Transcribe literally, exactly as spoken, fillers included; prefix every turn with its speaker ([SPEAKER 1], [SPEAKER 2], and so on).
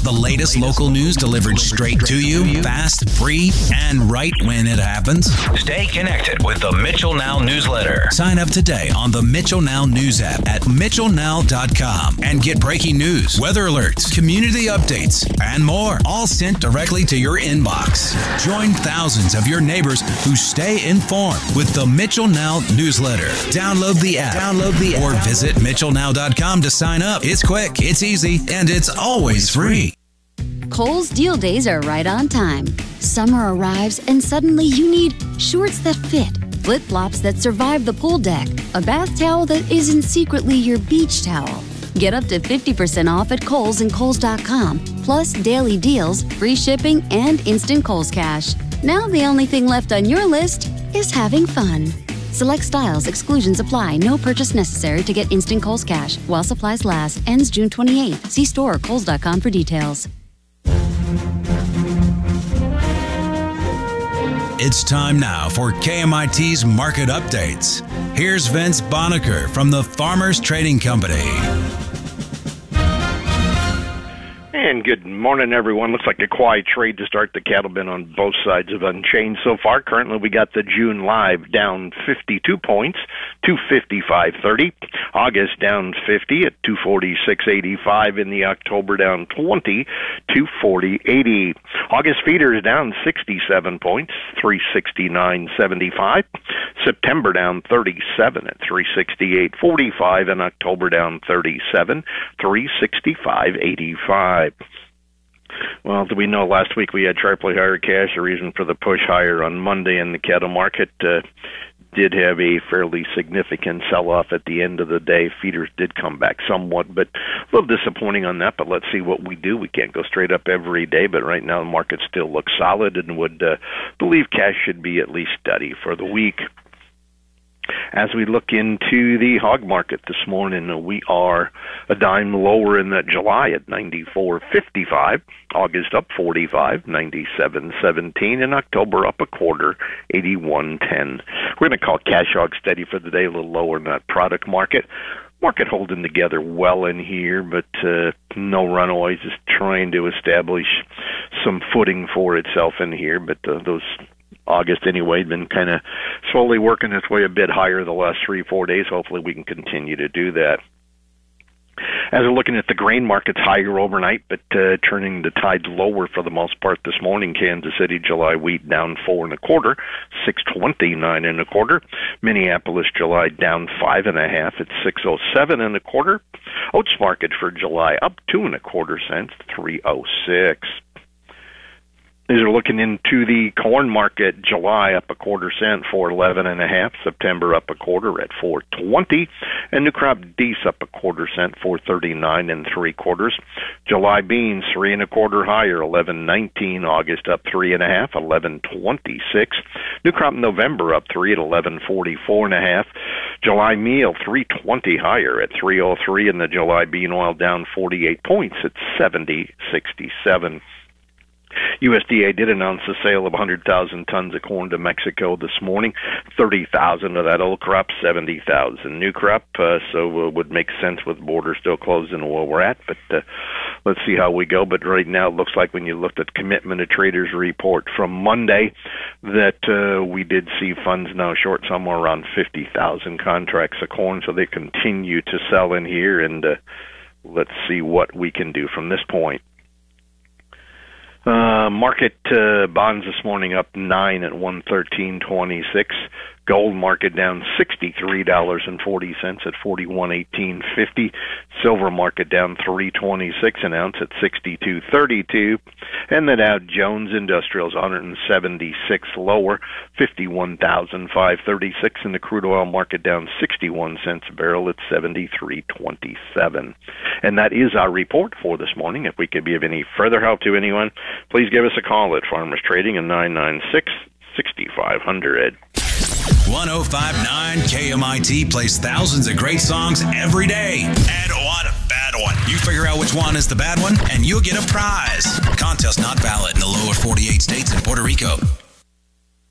[SPEAKER 1] The latest local news delivered straight to you, fast, free, and right when it happens. Stay connected with the Mitchell Now newsletter. Sign up today on the Mitchell Now news app at mitchell now dot com and get breaking news, weather alerts, community updates, and more, all sent directly to your inbox. Join thousands of your neighbors who stay informed with the Mitchell Now newsletter. Download the app, download the app, or visit mitchell now dot com to sign up. It's quick, it's easy, and it's always free.
[SPEAKER 2] Kohl's deal days are right on time. Summer arrives and suddenly you need shorts that fit, flip-flops that survive the pool deck, a bath towel that isn't secretly your beach towel. Get up to fifty percent off at Kohl's and Kohl's dot com, plus daily deals, free shipping, and instant Kohl's Cash. Now the only thing left on your list is having fun. Select styles, exclusions apply, no purchase necessary to get instant Kohl's Cash. While supplies last, ends June twenty-eighth. See store or Kohl's dot com for details.
[SPEAKER 1] It's time now for K M I T's Market Updates. Here's Vince Bonacker from the Farmers Trading Company.
[SPEAKER 3] And good morning, everyone. Looks like a quiet trade to start. The cattle been on both sides of unchanged so far. Currently, we got the June live down fifty-two points, two fifty-five thirty. August down fifty at two forty-six eighty-five. In the October down twenty, two forty eighty. August feeders down sixty-seven points, three sixty-nine seventy-five. September down thirty-seven at three sixty-eight forty-five. And October down thirty-seven, three sixty-five eighty-five. Well, we know last week we had sharply higher cash, a reason for the push higher on Monday, and the cattle market uh, did have a fairly significant sell-off at the end of the day. Feeders did come back somewhat, but a little disappointing on that, but let's see what we do. We can't go straight up every day, but right now the market still looks solid and would uh, believe cash should be at least steady for the week. As we look into the hog market this morning, we are a dime lower in that July at ninety-four fifty-five, August up forty-five, ninety-seven seventeen, and October up a quarter, eighty-one ten. We're going to call cash hog steady for the day, a little lower in that product market. Market holding together well in here, but uh, no runaways, just trying to establish some footing for itself in here, but uh, those August anyway, been kind of slowly working its way a bit higher the last three, four days. Hopefully we can continue to do that. As we're looking at the grain markets, higher overnight, but uh, turning the tide lower for the most part this morning. Kansas City, July wheat down four and a quarter, six twenty-nine and a quarter. Minneapolis, July down five and a half at six oh seven and a quarter. Oats market for July up two and a quarter cents, three oh six. As we're looking into the corn market, July up a quarter cent, four eleven and a half. September up a quarter at four twenty, and new crop Dees up a quarter cent, four thirty-nine and three quarters. July beans three and a quarter higher, eleven nineteen. August up three and a half, eleven twenty-six. New crop November up three at eleven forty-four and a half. July meal three twenty higher at three oh three, and the July bean oil down forty-eight points at seventy sixty-seven. U S D A did announce the sale of one hundred thousand tons of corn to Mexico this morning, thirty thousand of that old crop, seventy thousand new crop, uh, so uh, would make sense with borders still closed and where we're at, but uh, let's see how we go. But right now it looks like when you looked at commitment of traders report from Monday that uh, we did see funds now short somewhere around fifty thousand contracts of corn, so they continue to sell in here, and uh, let's see what we can do from this point. Uh, market uh, bonds this morning up nine at one thirteen twenty six. Gold market down sixty-three dollars and forty cents at forty-one eighteen fifty. Silver market down three twenty-six an ounce at sixty-two thirty-two. And the Dow Jones Industrials one seventy-six lower, fifty-one thousand five hundred thirty-six. And the crude oil market down sixty-one cents a barrel at seventy-three twenty-seven. And that is our report for this morning. If we could be of any further help to anyone, please give us a call at Farmers Trading at nine nine six, six five zero zero.
[SPEAKER 1] one oh five point nine K M I T plays thousands of great songs every day. And what a bad one. You figure out which one is the bad one, and you'll get a prize. Contest not valid in the lower forty-eight states and Puerto Rico.